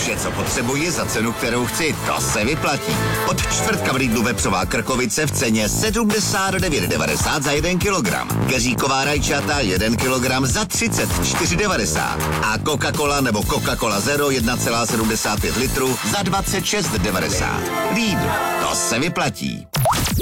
Vše, co potřebuji za cenu, kterou chci, to se vyplatí. Od čtvrtka v Lidlu vepřová krkovice v ceně 79,90 za 1 kilogram. Keříková rajčata 1 kilogram za 34,90. A Coca-Cola nebo Coca-Cola Zero 1,75 litru za 26,90. Lidl, to se vyplatí.